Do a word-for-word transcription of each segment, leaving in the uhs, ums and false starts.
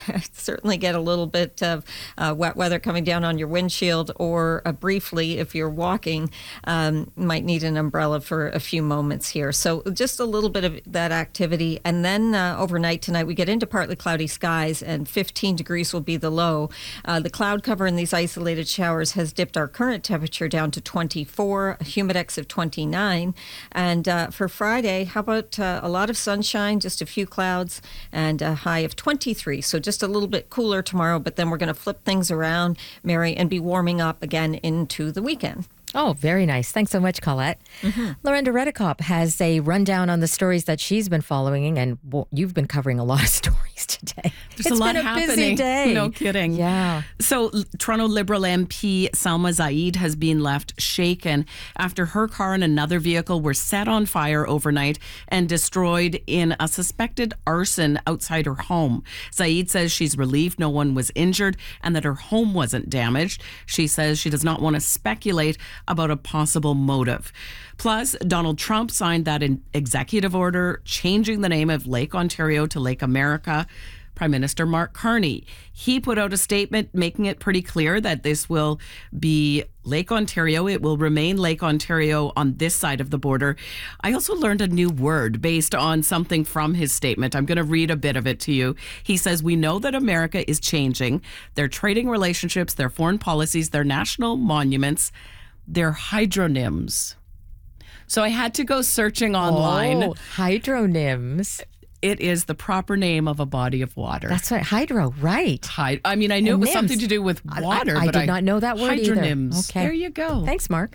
Certainly get a little bit of uh, wet weather coming down on your windshield, or uh, briefly, if you're walking, um, might need an umbrella for a few moments here. So just a little bit of that activity. And then uh, overnight tonight, we get into partly cloudy skies, and fifteen degrees will be the low. Uh, the cloud cover in these isolated showers has dipped our current temperature down to twenty-four, a humidex of twenty-nine. And uh, for Friday, how about uh, a lot of sunshine, just a few clouds, and a high of twenty-three. So just a little bit cooler tomorrow, but then we're going to flip things around, Mary, and be warming up again into the weekend. Oh, very nice. Thanks so much, Colette. Mm-hmm. Lorenda Redekop has a rundown on the stories that she's been following, and well, you've been covering a lot of stories today. There's it's a lot been a happening. busy day. No kidding. Yeah. So Toronto Liberal M P Salma Zaid has been left shaken after her car and another vehicle were set on fire overnight and destroyed in a suspected arson outside her home. Zaid says she's relieved no one was injured and that her home wasn't damaged. She says she does not want to speculate about a possible motive. Plus, Donald Trump signed that an executive order changing the name of Lake Ontario to Lake America. Prime Minister Mark Carney, he put out a statement making it pretty clear that this will be Lake Ontario. It will remain Lake Ontario on this side of the border. I also learned a new word based on something from his statement. I'm going to read a bit of it to you. He says, "We know that America is changing. Their trading relationships, their foreign policies, their national monuments, their hydronyms." So I had to go searching online. Oh, hydronyms. It is the proper name of a body of water. That's right. Hydro, right. Hy- I mean, I knew And it was nyms. something to do with water. I, I but did not know that word hydronyms. either. Okay. There you go. Thanks, Mark.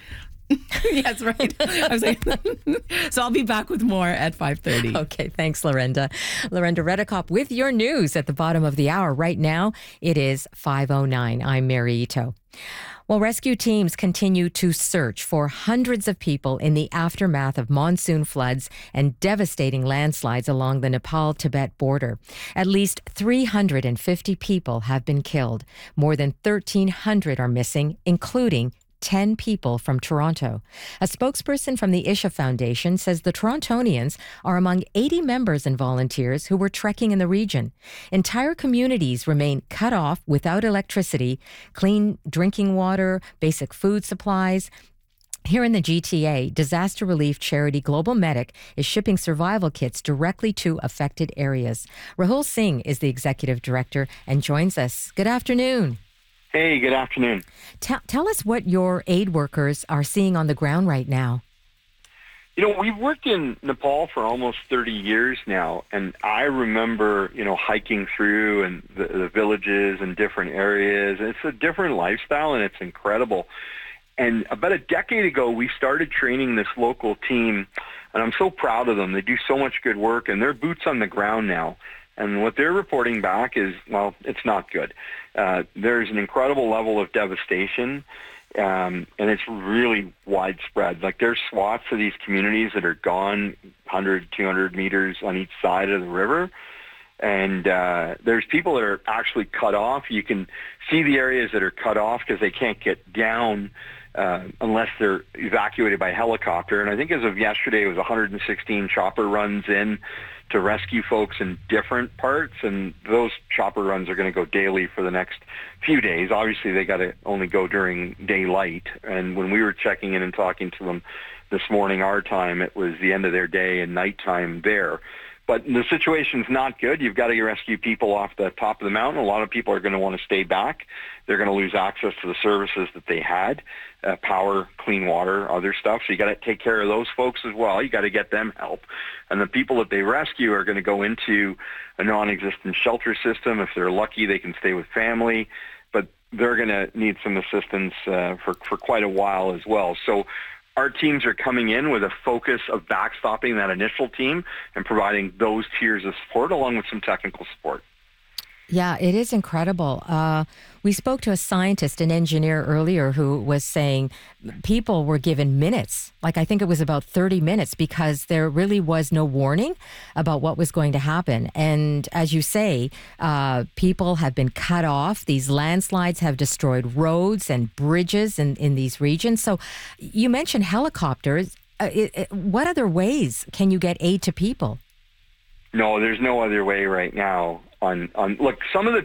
Yes, right. I was like, so I'll be back with more at five thirty. Okay, thanks, Lorenda. Lorenda Redekop with your news at the bottom of the hour. Right now, it is five oh nine. I'm Mary Ito. Well, rescue teams continue to search for hundreds of people in the aftermath of monsoon floods and devastating landslides along the Nepal-Tibet border. At least three hundred fifty people have been killed. More than thirteen hundred are missing, including ten people from Toronto. A spokesperson from the Isha Foundation says the Torontonians are among eighty members and volunteers who were trekking in the region. Entire communities remain cut off without electricity, clean drinking water, basic food supplies. Here in the G T A, disaster relief charity Global Medic is shipping survival kits directly to affected areas. Rahul Singh is the executive director and joins us. Good afternoon. Hey, good afternoon. Tell, tell us what your aid workers are seeing on the ground right now. You know, we've worked in Nepal for almost thirty years now, and I remember, you know, hiking through and the, the villages and different areas. It's a different lifestyle, and it's incredible. And about a decade ago, we started training this local team, and I'm so proud of them. They do so much good work, and they're boots on the ground now. And what they're reporting back is, well, it's not good. Uh, there's an incredible level of devastation, um, and it's really widespread. Like, there's swaths of these communities that are gone one hundred, two hundred meters on each side of the river. And uh, there's people that are actually cut off. You can see the areas that are cut off because they can't get down uh, unless they're evacuated by helicopter. And I think as of yesterday, it was one hundred sixteen chopper runs in to rescue folks in different parts, and those chopper runs are going to go daily for the next few days. Obviously, they got to only go during daylight, and when we were checking in and talking to them this morning, our time, it was the end of their day and nighttime there. But the situation's not good. You've got to rescue people off the top of the mountain. A lot of people are going to want to stay back. They're going to lose access to the services that they had, uh, power, clean water, other stuff. So you got to take care of those folks as well. You got to get them help. And the people that they rescue are going to go into a non-existent shelter system. If they're lucky, they can stay with family. But they're going to need some assistance uh, for, for quite a while as well. So our teams are coming in with a focus of backstopping that initial team and providing those tiers of support along with some technical support. Yeah, it is incredible. Uh, we spoke to a scientist, an engineer earlier who was saying people were given minutes, like I think it was about thirty minutes, because there really was no warning about what was going to happen. And as you say, uh, people have been cut off. These landslides have destroyed roads and bridges in, in these regions. So you mentioned helicopters. Uh, it, it, what other ways can you get aid to people? No, there's no other way right now. on, on look, some of the